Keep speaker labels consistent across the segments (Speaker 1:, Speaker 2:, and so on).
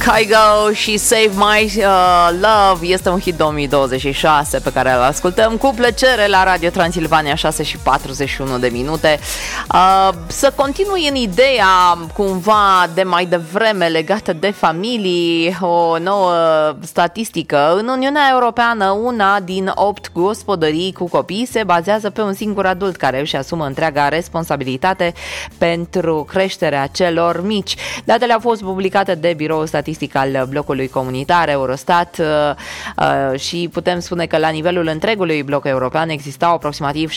Speaker 1: Kygo și Save My Love este un hit 2026 pe care îl ascultăm cu plăcere la Radio Transilvania, 6:41. Să continui în ideea cumva de mai devreme legată de familii, o nouă statistică. În Uniunea Europeană, una din 8 gospodării cu copii se bazează pe un singur adult care își asumă întreaga responsabilitate pentru creșterea celor mici. Datele au fost publicate de Biroul Statistic al blocului comunitar Eurostat și putem spune că la nivelul întregului bloc european existau aproximativ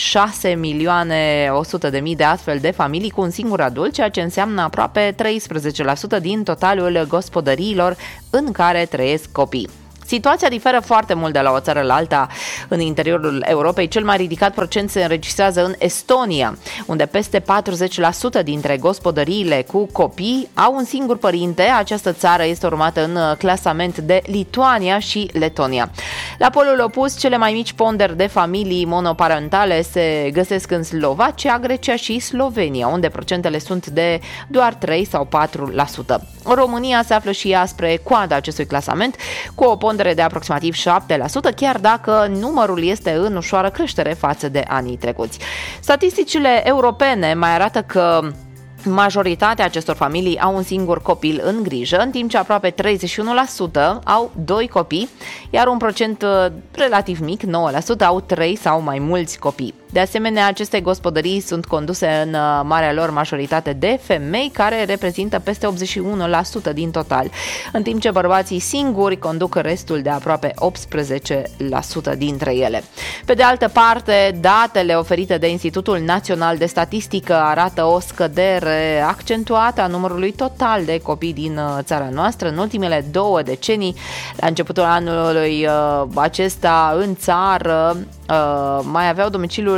Speaker 1: 6.100.000 de astfel de familii cu un singur adult, ceea ce înseamnă aproape 13% din totalul gospodăriilor în care trăiesc copii. Situația diferă foarte mult de la o țară la alta în interiorul Europei. Cel mai ridicat procent se înregistrează în Estonia, unde peste 40% dintre gospodăriile cu copii au un singur părinte. Această țară este urmată în clasament de Lituania și Letonia. La polul opus, cele mai mici ponderi de familii monoparentale se găsesc în Slovacia, Grecia și Slovenia, unde procentele sunt de doar 3 sau 4%. România se află și ea spre coada acestui clasament, cu o pondere de aproximativ 7%, chiar dacă numărul este în ușoară creștere față de anii trecuți. Statisticile europene mai arată că majoritatea acestor familii au un singur copil în grijă, în timp ce aproape 31% au 2 copii, iar un procent relativ mic, 9%, au 3 sau mai mulți copii. De asemenea, aceste gospodării sunt conduse în marea lor majoritate de femei, care reprezintă peste 81% din total, în timp ce bărbații singuri conduc restul de aproape 18% dintre ele. Pe de altă parte, datele oferite de Institutul Național de Statistică arată o scădere accentuată a numărului total de copii din țara noastră. În ultimele 2 decenii, la începutul anului acesta, în țară mai aveau domiciliul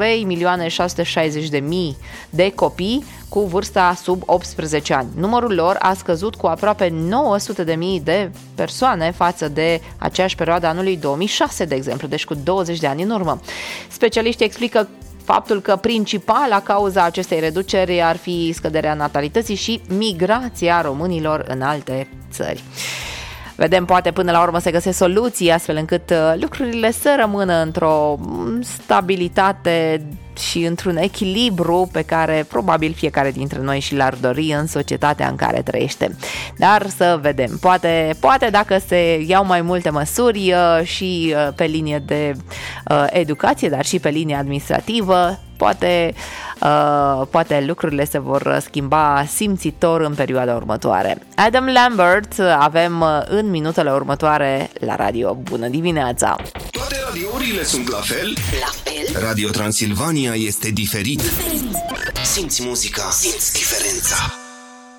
Speaker 1: 3.660.000 de copii cu vârsta sub 18 ani. Numărul lor a scăzut cu aproape 900.000 de persoane față de aceeași perioadă anului 2006, de exemplu, deci cu 20 de ani în urmă. Specialiștii explică faptul că principala cauza acestei reduceri ar fi scăderea natalității și migrația românilor în alte țări. Vedem, poate până la urmă se găsesc soluții astfel încât lucrurile să rămână într-o stabilitate și într-un echilibru pe care probabil fiecare dintre noi și l-ar dori în societatea în care trăiește. Dar să vedem, poate dacă se iau mai multe măsuri și pe linie de educație, dar și pe linie administrativă, poate lucrurile se vor schimba simțitor în perioada următoare. Adam Lambert avem în minutele următoare la radio. Bună dimineața!
Speaker 2: Toate radiourile sunt la fel? La fel? Radio Transilvania este diferit. Simți muzica, simți diferența.